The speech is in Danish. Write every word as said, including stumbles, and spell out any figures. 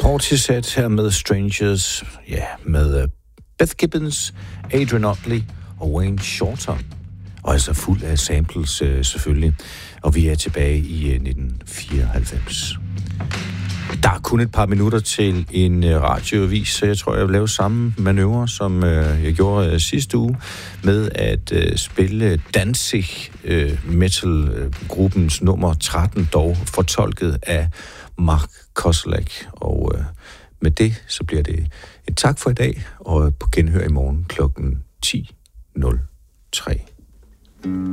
Portishead her med Strangers, ja, med uh, Beth Gibbons, Adrian Otley og Wayne Shorter. Og altså fuld af samples uh, selvfølgelig. Og vi er tilbage i uh, nitten fireoghalvfems. Der er kun et par minutter til en uh, radioavis, så jeg tror, jeg vil lave samme manøvre, som uh, jeg gjorde uh, sidste uge, med at uh, spille Danzig, uh, metal-gruppens uh, nummer tretten, dog fortolket af Mark Koselleck. Og uh, med det, så bliver det et tak for i dag, og på genhør i morgen klokken ti nul tre.